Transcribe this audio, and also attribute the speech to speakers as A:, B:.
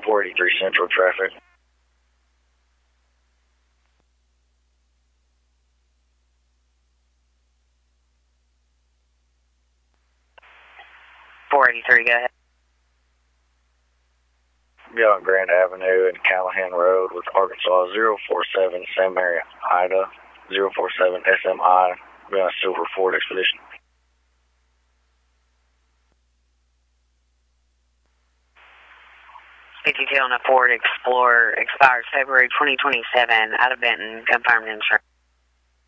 A: 483 Central traffic.
B: .483, go ahead.
A: Be on Grand Avenue and Callahan Road with Arkansas 047 Sam Area, Ida 047 SMI. Be on a silver Ford Expedition.
B: PTT on a Ford Explorer, expires February 2027, out of Benton, confirmed insurance.